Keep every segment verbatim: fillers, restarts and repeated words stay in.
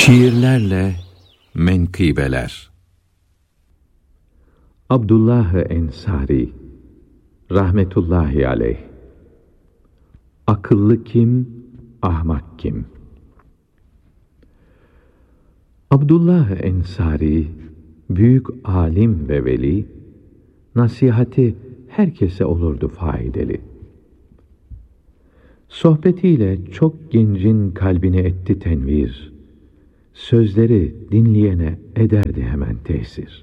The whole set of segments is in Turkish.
Şiirlerle menkıbeler. Abdullah Ensari rahmetullahi aleyh. Akıllı kim, ahmak kim? Abdullah Ensari, büyük alim ve veli, nasihati herkese olurdu faydalı. Sohbetiyle çok gencin kalbini etti tenvir, sözleri dinleyene ederdi hemen tesir.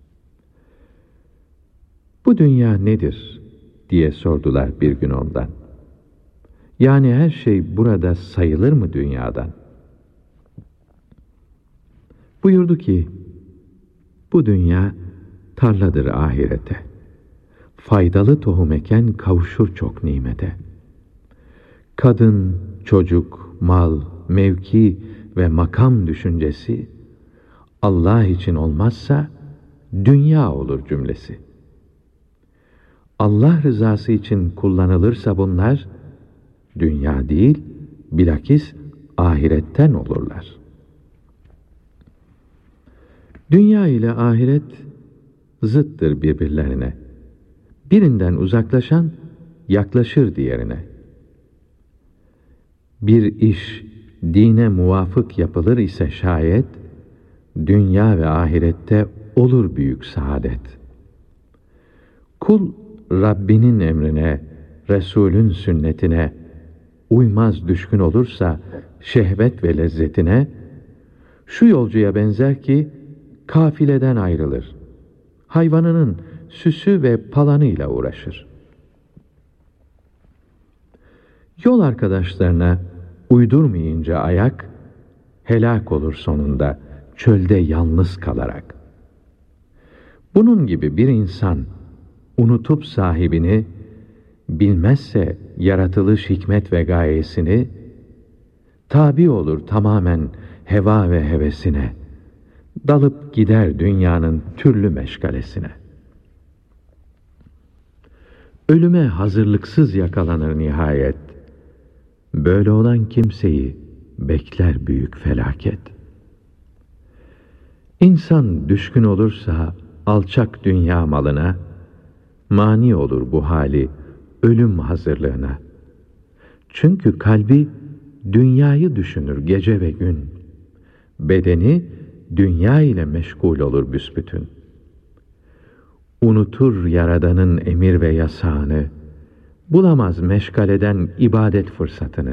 Bu dünya nedir diye sordular bir gün ondan. Yani her şey burada sayılır mı dünyadan? Buyurdu ki, bu dünya tarladır ahirete. Faydalı tohum eken kavuşur çok nimete. Kadın, çocuk, mal, mevki ve makam düşüncesi Allah için olmazsa dünya olur cümlesi. Allah rızası için kullanılırsa bunlar dünya değil, bilakis ahiretten olurlar. Dünya ile ahiret zıttır birbirlerine. Birinden uzaklaşan yaklaşır diğerine. Bir iş dine muvafık yapılır ise şayet, dünya ve ahirette olur büyük saadet. Kul Rabbinin emrine, Resulün sünnetine uymaz, düşkün olursa şehvet ve lezzetine, şu yolcuya benzer ki kafileden ayrılır. Hayvanının süsü ve palanıyla uğraşır. Yol arkadaşlarına uydurmayınca ayak, helak olur sonunda çölde yalnız kalarak. Bunun gibi bir insan unutup sahibini, bilmezse yaratılış hikmet ve gayesini, tabi olur tamamen heva ve hevesine, dalıp gider dünyanın türlü meşgalesine. Ölüme hazırlıksız yakalanır nihayet. Böyle olan kimseyi bekler büyük felaket. İnsan düşkün olursa alçak dünya malına, mani olur bu hali ölüm hazırlığına. Çünkü kalbi dünyayı düşünür gece ve gün. Bedeni dünya ile meşgul olur büsbütün. Unutur Yaradan'ın emir ve yasağını, bulamaz meşgaleden ibadet fırsatını.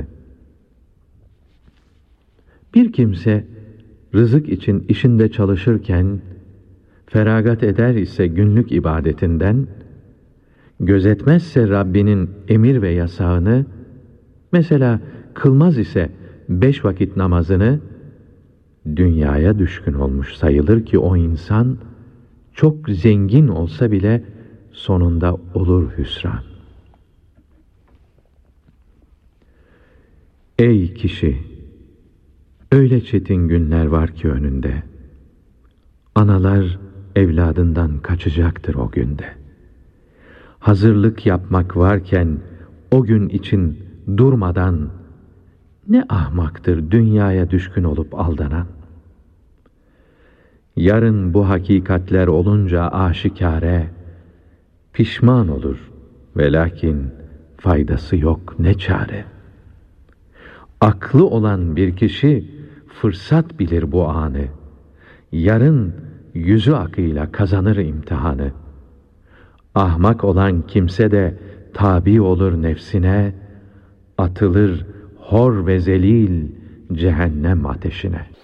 Bir kimse rızık için işinde çalışırken feragat eder ise günlük ibadetinden, gözetmezse Rabbinin emir ve yasağını, mesela kılmaz ise beş vakit namazını, dünyaya düşkün olmuş sayılır ki o insan çok zengin olsa bile sonunda olur hüsran. Ey kişi! Öyle çetin günler var ki önünde. Analar evladından kaçacaktır o günde. Hazırlık yapmak varken o gün için durmadan, ne ahmaktır dünyaya düşkün olup aldanan. Yarın bu hakikatler olunca aşikare, pişman olur ve lakin faydası yok ne çare. Aklı olan bir kişi fırsat bilir bu anı. Yarın yüzü akıyla kazanır imtihanı. Ahmak olan kimse de tabi olur nefsine, atılır hor ve zelil cehennem ateşine.